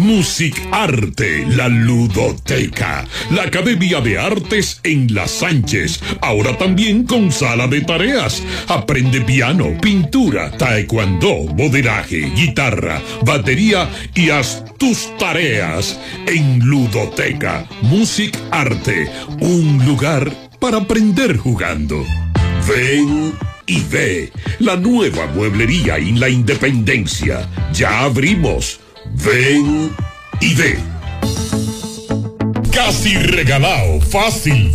Music Arte, la ludoteca, la Academia de Artes en La Sánchez, ahora también con sala de tareas. Aprende piano, pintura, taekwondo, modelaje, guitarra, batería y haz tus tareas en Ludoteca. Music Arte, un lugar para aprender jugando. Ven y ve la nueva mueblería en la Independencia. Ya abrimos. Ven y ve. Casi regalado, fácil,